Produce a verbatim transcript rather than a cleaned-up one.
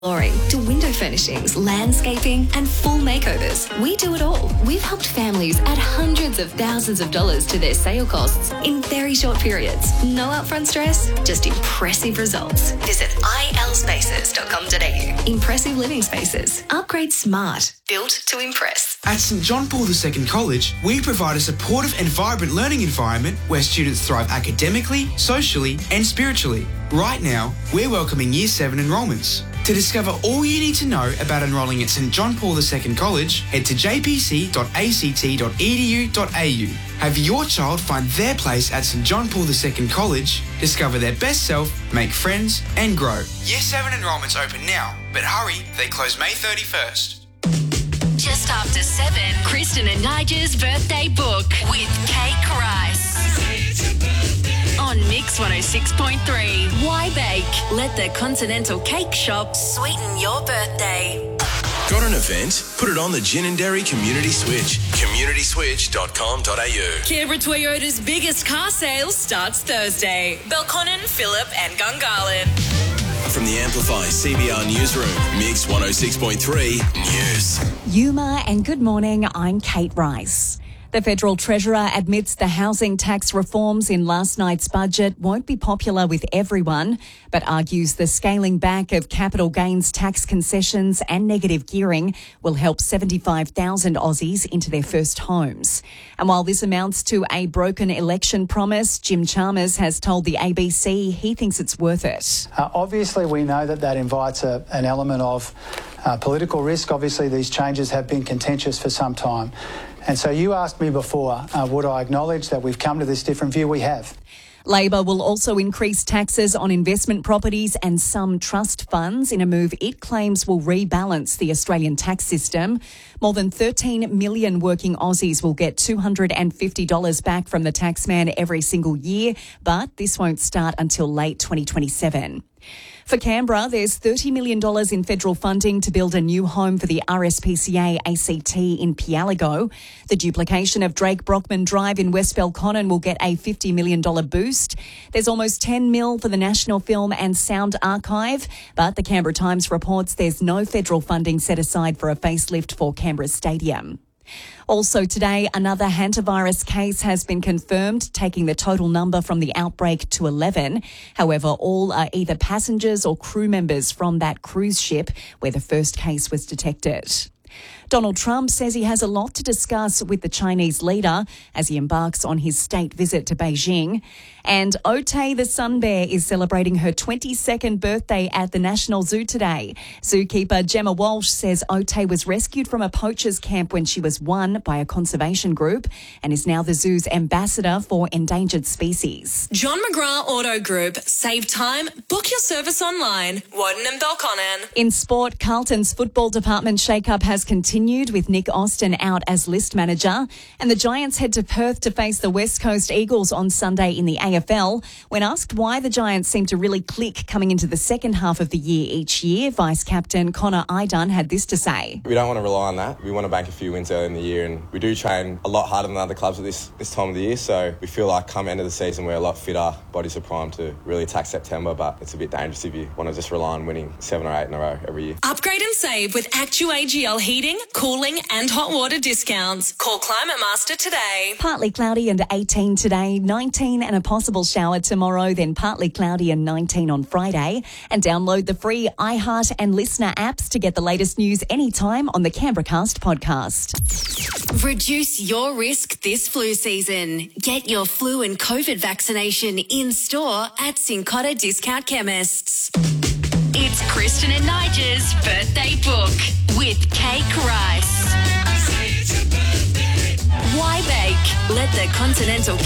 flooring to window furnishings, landscaping, and full makeovers. We do it all. We've helped families add hundreds of thousands of dollars to their sale costs in very short periods. No upfront stress, just impressive results. Visit I L spaces dot com dot a u. Impressive living spaces. Upgrade smart. Built to impress. At St John Paul the Second College, we provide a supportive and vibrant learning environment where students thrive academically, socially, and spiritually. Right now, we're welcoming Year seven enrolments. To discover all you need to know about enrolling at St John Paul the Second College, head to j p c dot a c t dot e d u dot a u. Have your child find their place at St John Paul the Second College, discover their best self, make friends, and grow. Year seven enrolments open now, but hurry, they close May thirty-first. Just after seven, Kristen and Nigel's birthday book with Cake Rice. On Mix one oh six point three. Why bake? Let the Continental Cake Shop sweeten your birthday. Got an event? Put it on the Gin and Dairy Community Switch. community switch dot com dot a u. Canberra Toyota's biggest car sale starts Thursday. Belconnen, Phillip and Gungahlin. From the Amplify C B R Newsroom, Mix one oh six point three News. Yuma and good morning, I'm Kate Rice. The Federal Treasurer admits the housing tax reforms in last night's budget won't be popular with everyone, but argues the scaling back of capital gains tax concessions and negative gearing will help seventy-five thousand Aussies into their first homes. And while this amounts to a broken election promise, Jim Chalmers has told the A B C he thinks it's worth it. Uh, obviously, we know that that invites a, an element of uh, political risk. Obviously, these changes have been contentious for some time. And so you asked me before, uh, would I acknowledge that we've come to this different view? We have. Labor will also increase taxes on investment properties and some trust funds in a move it claims will rebalance the Australian tax system. More than thirteen million working Aussies will get two hundred fifty dollars back from the taxman every single year, but this won't start until late twenty twenty-seven. For Canberra, there's thirty million dollars in federal funding to build a new home for the R S P C A A C T in Pialigo. The duplication of Drake Brockman Drive in West Belconnen will get a fifty million dollars boost. There's almost ten mil for the National Film and Sound Archive, but the Canberra Times reports there's no federal funding set aside for a facelift for Canberra Stadium. Also today, another hantavirus case has been confirmed, taking the total number from the outbreak to eleven. However, all are either passengers or crew members from that cruise ship where the first case was detected. Donald Trump says he has a lot to discuss with the Chinese leader as he embarks on his state visit to Beijing. And Otay the sun bear is celebrating her twenty-second birthday at the National Zoo today. Zookeeper Gemma Walsh says Otay was rescued from a poacher's camp when she was one by a conservation group and is now the zoo's ambassador for endangered species. John McGrath Auto Group. Save time. Book your service online. Woden and Belconnen. In sport, Carlton's football department shake-up has continued with Nick Austin out as list manager, and the Giants head to Perth to face the West Coast Eagles on Sunday in the A F L. When asked why the Giants seem to really click coming into the second half of the year each year, Vice-Captain Connor Idun had this to say. We don't want to rely on that. We want to bank a few wins early in the year, and we do train a lot harder than other clubs at this, this time of the year, so we feel like come end of the season we're a lot fitter, bodies are primed to really attack September, but it's a bit dangerous if you want to just rely on winning seven or eight in a row every year. Upgrade and save with Actu A G L heating, cooling and hot water discounts. Call Climate Master today. Partly cloudy and eighteen today, nineteen and a possible shower tomorrow, then partly cloudy and nineteen on Friday. And download the free iHeart and Listener apps to get the latest news anytime on the Canberracast podcast. Reduce your risk this flu season. Get your flu and COVID vaccination in store at Cincotta Discount Chemists. It's Kristen and Nigel's birthday book with Cake Rice. Why bake? Let the Continental